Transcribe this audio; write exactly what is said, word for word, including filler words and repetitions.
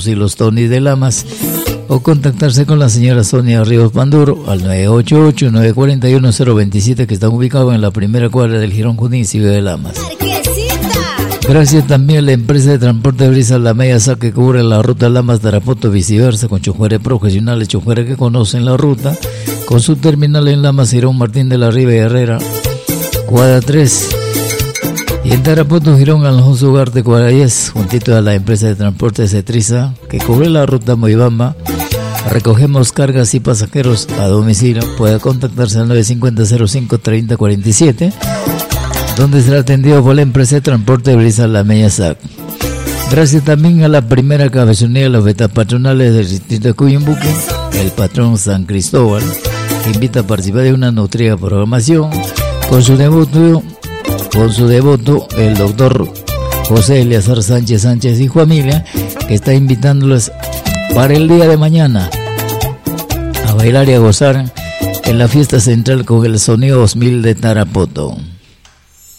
Tops y los Tony de Lamas, o contactarse con la señora Sonia Ríos Panduro al nueve ocho ocho, nueve cuatro uno, cero dos siete, que están ubicados en la primera cuadra del Jirón Junín, Ciudad de Lamas. Gracias también a la empresa de transporte Brisa La Measa, que cubre la ruta Lamas-Tarapoto, viceversa, con choferes profesionales, choferes que conocen la ruta, con su terminal en Lamas, Girón Martín de la Riva y Herrera, cuadra tres. Y en Tarapoto, Girón Alonso Ugarte, cuadra diez, juntito a la empresa de transporte Cetriza, que cubre la ruta Moibamba. Recogemos cargas y pasajeros a domicilio. Puede contactarse al nueve cinco cero, cero cinco, tres cero cuatro siete, donde será atendido por la empresa de transporte Brisa La Measa. Gracias también a la primera cabezonía de las vetas patronales del distrito de Cuyumbuque, el patrón San Cristóbal, que invita a participar de una nutrida programación con su devoto, con su devoto el doctor José Eleazar Sánchez Sánchez y familia, que está invitándolos para el día de mañana a bailar y a gozar en la fiesta central con el Sonido dos mil de Tarapoto.